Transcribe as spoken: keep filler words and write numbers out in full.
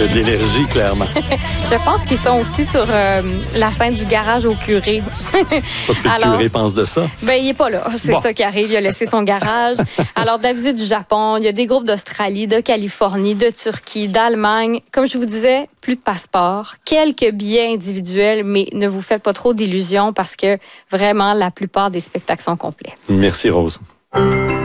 y a de l'énergie, clairement. Je pense qu'ils sont aussi sur euh, la scène du garage au curé. Parce que Alors, le curé pense de ça. Ben, il est pas là. C'est Bon. ça qui arrive. Il a laissé son garage. Alors, de la visite du Japon, il y a des groupes d'Australie, de Californie, de Turquie, d'Allemagne. Comme je vous disais, plus de passeports, quelques billets individuels, mais ne vous faites pas trop d'illusions parce que vraiment, la plupart des spectacles sont complets. Merci, Rose.